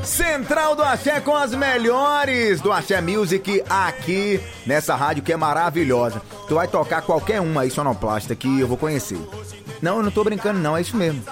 Central do Axé com as melhores do Axé Music aqui nessa rádio que é maravilhosa. Tu vai tocar qualquer uma aí, sonoplasta, que eu vou conhecer. Não, eu não tô brincando não, é isso mesmo.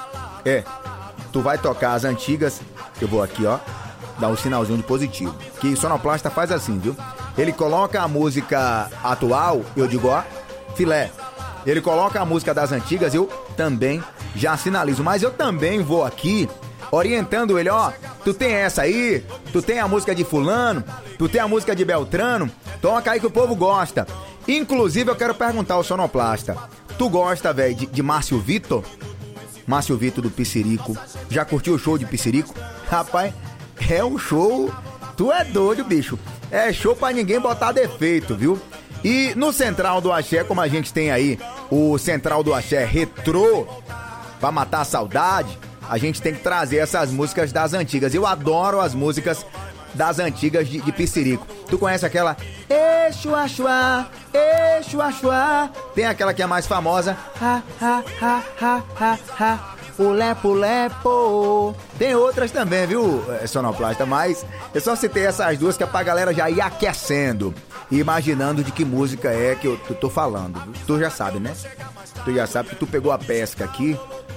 Tu vai tocar as antigas, eu vou aqui, ó, dar um sinalzinho de positivo. Que sonoplasta faz assim, viu? Ele coloca a música atual, eu digo, ó, filé. Ele coloca a música das antigas, eu também já sinalizo. Mas eu também vou aqui orientando ele, ó, tu tem essa aí, tu tem a música de fulano, tu tem a música de Beltrano, toca aí que o povo gosta. Inclusive eu quero perguntar ao sonoplasta, tu gosta, velho, de Márcio Vitor? Márcio Vitor do Pissirico, já curtiu o show de Pissirico? Rapaz, é um show, tu é doido, bicho, é show pra ninguém botar defeito, viu? E no Central do Axé, como a gente tem aí o Central do Axé Retrô, pra matar a saudade, a gente tem que trazer essas músicas das antigas. Eu adoro as músicas das antigas de Pissirico. Tu conhece aquela? Exua, Xua, Exua, Xua. Tem aquela que é mais famosa. Ha, ha, ha, ha, ha, ha. Pulepo, lepo. Tem outras também, viu, sonoplasta? Mas eu só citei essas duas que é pra galera já ir aquecendo e imaginando de que música é que eu tô falando. Tu já sabe, né? Tu já sabe que tu pegou a pesca aqui.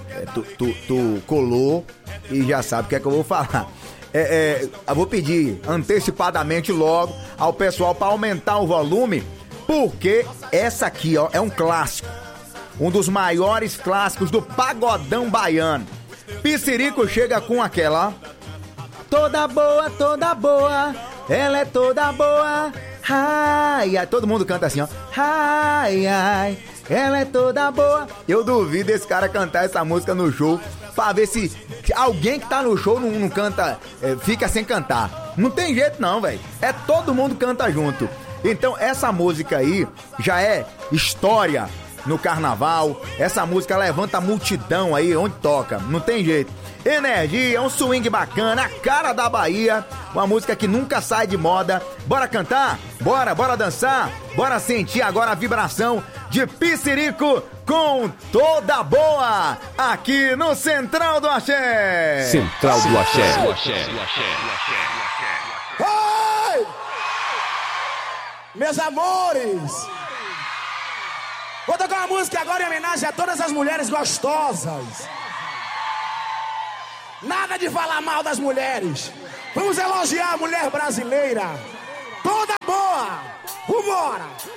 Tu colou e já sabe o que é que eu vou falar. Eu vou pedir antecipadamente logo ao pessoal para aumentar o volume, porque essa aqui, ó, é um clássico. Um dos maiores clássicos do pagodão baiano. Pissirico chega com aquela, ó. Toda boa, ela é toda boa. Ai, ai, todo mundo canta assim, ó. Ai, ai, ela é toda boa. Eu duvido esse cara cantar essa música no show pra ver se alguém que tá no show não canta, fica sem cantar. Não tem jeito não, velho. É todo mundo canta junto. Então essa música aí já é história no carnaval. Essa música levanta a multidão aí onde toca. Não tem jeito. Energia, um swing bacana, a cara da Bahia. Uma música que nunca sai de moda. Bora cantar? Bora dançar? Bora sentir agora a vibração de Pissirico com Toda Boa, aqui no Central do Axé. Central do Axé. Oi! Meus amores! Vou tocar uma música agora em homenagem a todas as mulheres gostosas. Nada de falar mal das mulheres. Vamos elogiar a mulher brasileira. Toda boa! Vambora!